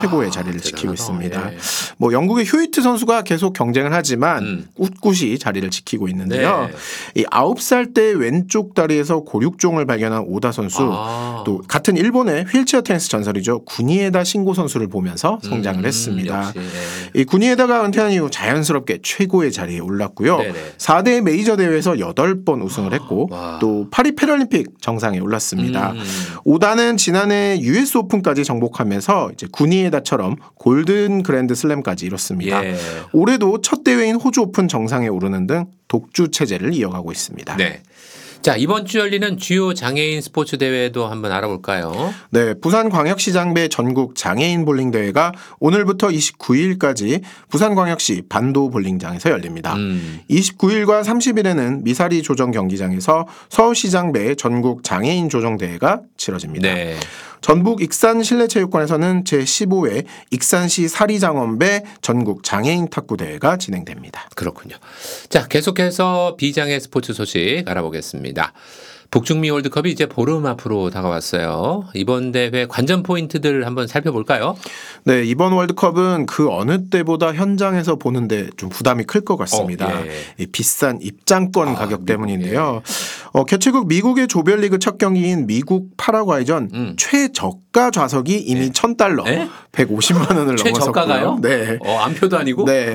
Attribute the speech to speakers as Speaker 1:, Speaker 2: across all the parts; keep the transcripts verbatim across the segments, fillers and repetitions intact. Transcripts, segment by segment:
Speaker 1: 최고의
Speaker 2: 아,
Speaker 1: 자리를
Speaker 2: 대단하다.
Speaker 1: 지키고 있습니다.
Speaker 2: 예.
Speaker 1: 뭐 영국의 휴이트 선수가 계속 경쟁을 하지만
Speaker 2: 음.
Speaker 1: 꿋꿋이 자리를 지키고 있는데요.
Speaker 2: 네.
Speaker 1: 이 아홉 살 때 왼쪽 다리에서 골육종을 발견한 오다 선수,
Speaker 2: 아.
Speaker 1: 또 같은 일본의 휠체어 테니스 전설이죠. 구니에다 신고 선수를 보면서 성장을
Speaker 2: 음,
Speaker 1: 했습니다.
Speaker 2: 역시, 예.
Speaker 1: 이 구니에다가 은퇴한 이후 자연스럽게 최고의 자리에 올랐고요.
Speaker 2: 네네.
Speaker 1: 사 대 메이저 대회에서 여덟 번 우승을 했고
Speaker 2: 와.
Speaker 1: 또 파리 패럴림픽 정상에 올랐습니다.
Speaker 2: 음.
Speaker 1: 오다는 지난해 유에스 오픈까지 정복하면서 이제 구니에다처럼 골든 그랜드 슬램까지 이뤘습니다.
Speaker 2: 예.
Speaker 1: 올해도 첫 대회인 호주 오픈 정상에 오르는 등 독주 체제를 이어가고 있습니다.
Speaker 2: 네. 자, 이번 주 열리는 주요 장애인 스포츠 대회도 한번 알아볼까요?
Speaker 1: 네, 부산광역시장배 전국 장애인 볼링 대회가 오늘부터 이십구 일까지 부산광역시 반도 볼링장에서 열립니다.
Speaker 2: 음.
Speaker 1: 이십구 일과 삼십 일에는 미사리 조정 경기장에서 서울시장배 전국 장애인 조정 대회가 치러집니다.
Speaker 2: 네.
Speaker 1: 전북 익산 실내체육관에서는 제십오 회 익산시 사리장원배 전국 장애인 탁구 대회가 진행됩니다.
Speaker 2: 그렇군요. 자, 계속해서 비장애 스포츠 소식 알아보겠습니다. 북중미 월드컵이 이제 보름 앞으로 다가왔어요. 이번 대회 관전 포인트들 한번 살펴볼까요?
Speaker 1: 네, 이번 월드컵은 그 어느 때보다 현장에서 보는데 좀 부담이 클 것 같습니다.
Speaker 2: 어, 예.
Speaker 1: 이 비싼 입장권
Speaker 2: 아,
Speaker 1: 가격
Speaker 2: 미국,
Speaker 1: 때문인데요. 어, 개최국 미국의 조별리그 첫 경기인 미국 파라과이전
Speaker 2: 음.
Speaker 1: 최저가 좌석이 이미
Speaker 2: 네.
Speaker 1: 천 달러,
Speaker 2: 네?
Speaker 1: 백오십만 원을
Speaker 2: 최저가가요?
Speaker 1: 넘어섰고요. 네.
Speaker 2: 어, 안표도 아니고?
Speaker 1: 네.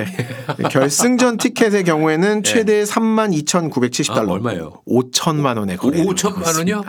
Speaker 1: 결승전 티켓의 경우에는
Speaker 2: 네.
Speaker 1: 최대 삼만 이천구백칠십 달러.
Speaker 2: 아, 얼마예요?
Speaker 1: 오천만 원에 거래.
Speaker 2: 오천만 원이요?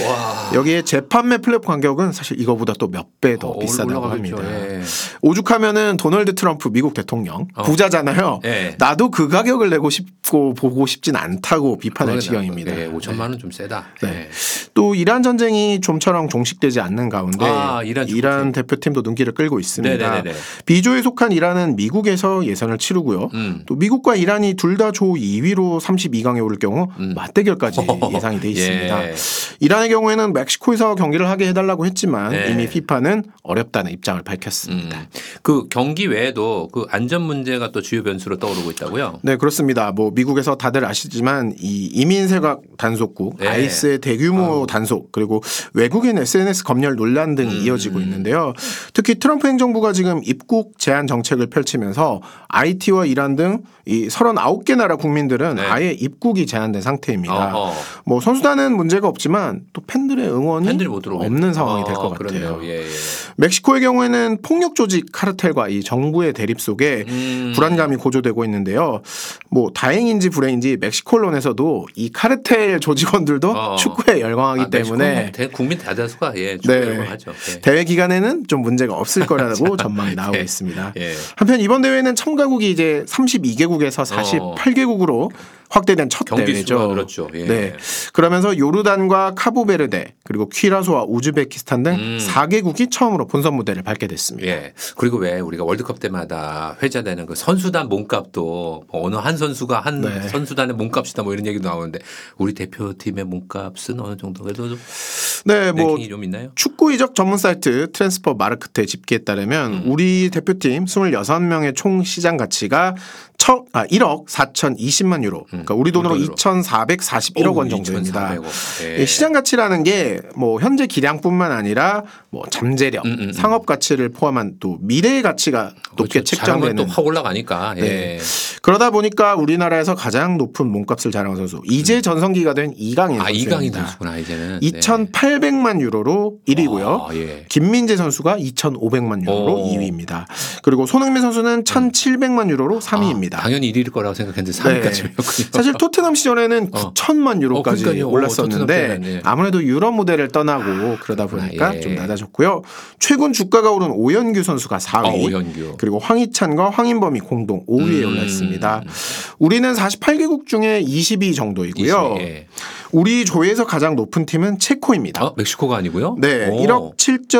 Speaker 2: 와.
Speaker 1: 여기에 재판매 플랫폼 가격은 사실 이거보다 또 몇 배 더
Speaker 2: 어,
Speaker 1: 비싸다고
Speaker 2: 올라가겠죠.
Speaker 1: 합니다.
Speaker 2: 예.
Speaker 1: 오죽하면은 도널드 트럼프 미국 대통령
Speaker 2: 어.
Speaker 1: 부자잖아요.
Speaker 2: 예.
Speaker 1: 나도 그 가격을 내고 싶고 보고 싶진 않다고 비판할 지경입니다.
Speaker 2: 네, 오천만 원 좀 세다.
Speaker 1: 네.
Speaker 2: 네.
Speaker 1: 또 이란 전쟁이 좀처럼 종식되지 않는 가운데
Speaker 2: 아, 이란 축구팀.
Speaker 1: 대표팀도 눈길을 끌고 있습니다.
Speaker 2: 네네네네.
Speaker 1: B조에 속한 이란은 미국에서 예선을 치르고요.
Speaker 2: 음.
Speaker 1: 또 미국과 이란이 둘 다 조 이 위로 삼십이 강에 오를 경우
Speaker 2: 음.
Speaker 1: 맞대결까지 예상이 돼 있습니다.
Speaker 2: 예.
Speaker 1: 이란의 경우에는 멕시코에서 경기를 하게 해달라고 했지만
Speaker 2: 네.
Speaker 1: 이미 피파는 어렵다는 입장을 밝혔습니다.
Speaker 2: 음. 그 경기 외에도 그 안전 문제가 또 주요 변수로 떠오르고 있다고요?
Speaker 1: 네, 그렇습니다. 뭐 미국에서 다들 아시지만 이 이민세각 단속국,
Speaker 2: 네.
Speaker 1: 아이스의 대규모
Speaker 2: 아우.
Speaker 1: 단속, 그리고 외국인 에스엔에스 검열 논란 등이
Speaker 2: 음.
Speaker 1: 이어지고 있는데요. 특히 트럼프 행정부가 지금 입국 제한 정책을 펼치면서 아이티와 이란 등 이 서른아홉 개 나라 국민들은
Speaker 2: 네.
Speaker 1: 아예 입국이 제한된 상태입니다.
Speaker 2: 어허.
Speaker 1: 뭐 선수단은 문제가 없지만 또 팬들의 응원이
Speaker 2: 팬들이 못 들어오겠네.
Speaker 1: 없는 상황이 될 것
Speaker 2: 아,
Speaker 1: 같아요.
Speaker 2: 그렇네요. 예, 예.
Speaker 1: 멕시코의 경우에는 폭력 조직 카르텔과 이 정부의 대립 속에
Speaker 2: 음.
Speaker 1: 불안감이 고조되고 있는데요. 뭐 다행인지 불행인지 멕시코 언론에서도 이 카르텔 조직원들도
Speaker 2: 어.
Speaker 1: 축구에 열광하기
Speaker 2: 아,
Speaker 1: 때문에
Speaker 2: 멕시코는 대- 국민 대다수가 예, 축구에
Speaker 1: 네.
Speaker 2: 열광하죠. 예.
Speaker 1: 대회 기간에는 좀 문제가 없을 거라고 전망이 나오고
Speaker 2: 예.
Speaker 1: 있습니다.
Speaker 2: 예.
Speaker 1: 한편 이번 대회는 참가국이 이제 삼십이 개국에서 사십팔 개국으로 확대된 첫
Speaker 2: 경기
Speaker 1: 대회죠.
Speaker 2: 수가 늘었죠. 예.
Speaker 1: 네. 그러면서 요르단과 카보베르데 그리고 퀴라소와 우즈베키스탄 등
Speaker 2: 음.
Speaker 1: 사 개국이 처음으로 본선 무대를 밟게 됐습니다.
Speaker 2: 예. 그리고 왜 우리가 월드컵 때마다 회자되는 그 선수단 몸값도 뭐 어느 한 선수가 한
Speaker 1: 네.
Speaker 2: 선수단의 몸값이다 뭐 이런 얘기도 나오는데 우리 대표팀의 몸값은 어느 정도 그래도 좀
Speaker 1: 네, 뭐
Speaker 2: 랭킹이 좀 있나요?
Speaker 1: 축구 이적 전문 사이트 트랜스퍼 마르크트의 집계에 따르면
Speaker 2: 음.
Speaker 1: 우리 대표팀 이십육 명의 총 시장 가치가 천, 아, 일억 사천이십만 유로. 그러니까 우리 돈으로
Speaker 2: 우리 돈으로.
Speaker 1: 이천사백사십일억 원 정도입니다.
Speaker 2: 이천사백억. 예.
Speaker 1: 이 시장 가치라는 게 뭐 현재 기량뿐만 아니라 뭐 잠재력,
Speaker 2: 음, 음, 음.
Speaker 1: 상업 가치를 포함한 또 미래의 가치가 높게
Speaker 2: 그렇죠. 잘하면
Speaker 1: 책정되는.
Speaker 2: 또 확 올라가니까. 예.
Speaker 1: 네. 그러다 보니까 우리나라에서 가장 높은 몸값을 자랑한 선수 이제 전성기가 된 이강인
Speaker 2: 아 이강인
Speaker 1: 선수입니다.
Speaker 2: 선수구나 이제는.
Speaker 1: 이천팔백만 유로로 일 위고요.
Speaker 2: 아, 예.
Speaker 1: 김민재 선수가 이천오백만 유로로
Speaker 2: 오.
Speaker 1: 이 위입니다. 그리고 손흥민 선수는 천칠백만 유로로 삼 위입니다.
Speaker 2: 아, 당연히 일 위일 거라고 생각했는데 삼 위까지
Speaker 1: 네.
Speaker 2: 밀었군요.
Speaker 1: 사실 토트넘 시절에는
Speaker 2: 어.
Speaker 1: 구천만 유로까지
Speaker 2: 어, 그러니까요. 오,
Speaker 1: 올랐었는데
Speaker 2: 토트넘 때는, 예.
Speaker 1: 아무래도 유럽 무대를 떠나고 그러다 보니까
Speaker 2: 예.
Speaker 1: 좀 낮아졌고요. 최근 주가가 오른 오현규 선수가 사 위,
Speaker 2: 아, 오현규.
Speaker 1: 그리고 황희찬과 황인범이 공동 오 위에
Speaker 2: 음.
Speaker 1: 올라 있습니다. 우리는 사십팔 개국 중에 이십 위 정도이고요.
Speaker 2: 이십 위, 예.
Speaker 1: 우리 조에서 가장 높은 팀은 체코입니다.
Speaker 2: 어, 멕시코가 아니고요?
Speaker 1: 네,
Speaker 2: 오.
Speaker 1: 일억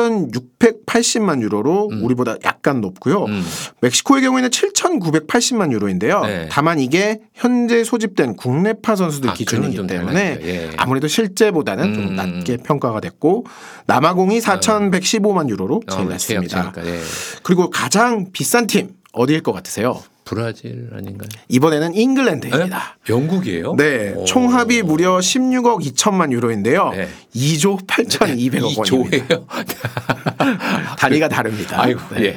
Speaker 1: 칠천육백팔십만 유로로
Speaker 2: 음.
Speaker 1: 우리보다 약간 높고요.
Speaker 2: 음.
Speaker 1: 멕시코의 경우에는 칠천구백팔십만 유로인데요.
Speaker 2: 네.
Speaker 1: 다만 이게 현재 소집된 국내파 선수들
Speaker 2: 아,
Speaker 1: 기준이기
Speaker 2: 그건 좀
Speaker 1: 때문에
Speaker 2: 달라요. 예.
Speaker 1: 아무래도 실제보다는 좀
Speaker 2: 음.
Speaker 1: 낮게 평가가 됐고 남아공이 사천백십오만 유로로 제일
Speaker 2: 어,
Speaker 1: 낮습니다.
Speaker 2: 최약체니까, 예.
Speaker 1: 그리고 가장 비싼 팀 어디일 것 같으세요?
Speaker 2: 브라질 아닌가요?
Speaker 1: 이번에는 잉글랜드입니다.
Speaker 2: 에? 영국이에요?
Speaker 1: 네,
Speaker 2: 오.
Speaker 1: 총합이 무려 십육억 이천만 유로인데요.
Speaker 2: 네.
Speaker 1: 이조 팔천이백억 원입니다.
Speaker 2: 이조예요?
Speaker 1: 단위가 다릅니다.
Speaker 2: 아이고,
Speaker 1: 네.
Speaker 2: 예.